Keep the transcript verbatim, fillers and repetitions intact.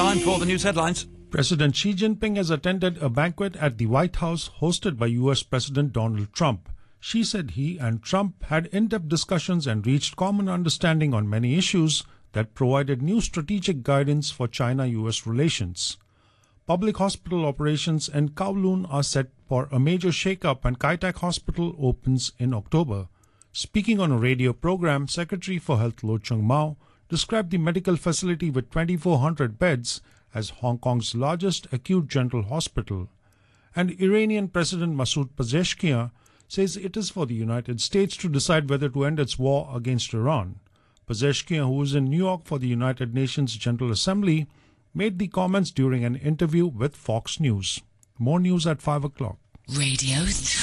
Time for the news headlines. President Xi Jinping has attended a banquet at the White House hosted by U S President Donald Trump. Xi said he and Trump had in-depth discussions and reached common understanding on many issues that provided new strategic guidance for China-U S relations. Public hospital operations in Kowloon are set for a major shake-up when Kai Tak Hospital opens in October. Speaking on a radio program, Secretary for Health Loh Chung Mao described the medical facility with twenty-four hundred beds as Hong Kong's largest acute general hospital. And Iranian President Masoud Pezeshkian says it is for the United States to decide whether to end its war against Iran. Pezeshkian, who was in New York for the United Nations General Assembly, made the comments during an interview with Fox News. More news at five o'clock. Radio three.